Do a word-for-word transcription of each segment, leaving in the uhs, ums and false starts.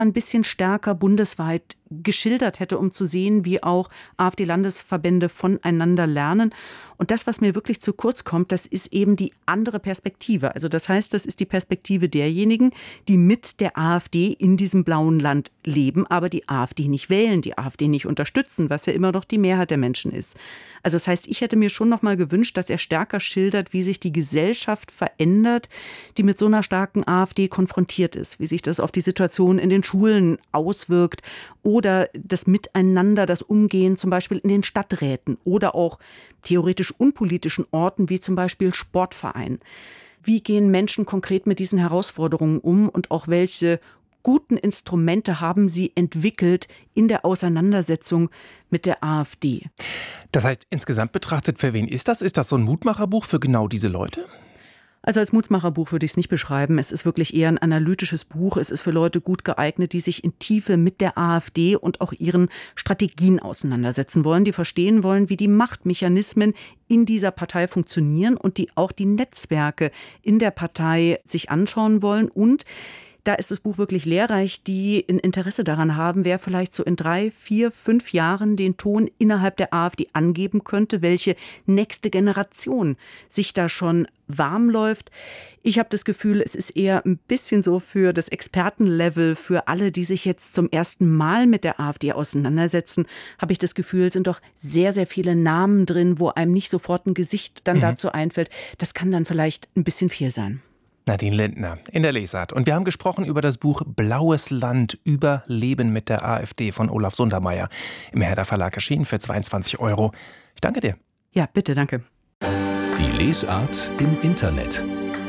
ein bisschen stärker bundesweit geschildert hätte, um zu sehen, wie auch AfD-Landesverbände voneinander lernen. Und das, was mir wirklich zu kurz kommt, das ist eben die andere Perspektive. Also das heißt, das ist die Perspektive derjenigen, die mit der AfD in diesem blauen Land leben, aber die AfD nicht wählen, die AfD nicht unterstützen, was ja immer noch die Mehrheit der Menschen ist. Also das heißt, ich hätte mir schon noch mal gewünscht, dass er stärker schildert, wie sich die Gesellschaft verändert, die mit so einer starken AfD konfrontiert ist, wie sich das auf die Situation in den Schulen auswirkt oder das Miteinander, das Umgehen zum Beispiel in den Stadträten oder auch theoretisch unpolitischen Orten wie zum Beispiel Sportvereinen. Wie gehen Menschen konkret mit diesen Herausforderungen um und auch welche guten Instrumente haben sie entwickelt in der Auseinandersetzung mit der AfD? Das heißt, insgesamt betrachtet, für wen ist das? Ist das so ein Mutmacherbuch für genau diese Leute? Also als Mutmacherbuch würde ich es nicht beschreiben. Es ist wirklich eher ein analytisches Buch. Es ist für Leute gut geeignet, die sich in Tiefe mit der AfD und auch ihren Strategien auseinandersetzen wollen, die verstehen wollen, wie die Machtmechanismen in dieser Partei funktionieren und die auch die Netzwerke in der Partei sich anschauen wollen. Und da ist das Buch wirklich lehrreich, die ein Interesse daran haben, wer vielleicht so in drei, vier, fünf Jahren den Ton innerhalb der AfD angeben könnte, welche nächste Generation sich da schon warm läuft. Ich habe das Gefühl, es ist eher ein bisschen so für das Expertenlevel, für alle, die sich jetzt zum ersten Mal mit der AfD auseinandersetzen, habe ich das Gefühl, sind doch sehr, sehr viele Namen drin, wo einem nicht sofort ein Gesicht dann mhm. dazu einfällt. Das kann dann vielleicht ein bisschen viel sein. Nadine Lindner in der Lesart. Und wir haben gesprochen über das Buch Blaues Land, Überleben mit der AfD von Olaf Sundermeier. Im Herder Verlag erschienen für zweiundzwanzig Euro. Ich danke dir. Ja, bitte, danke. Die Lesart im Internet.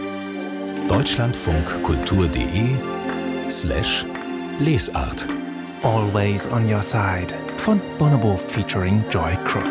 deutschlandfunkkultur.de slash Lesart. Always on your side von Bonobo featuring Joy Crook.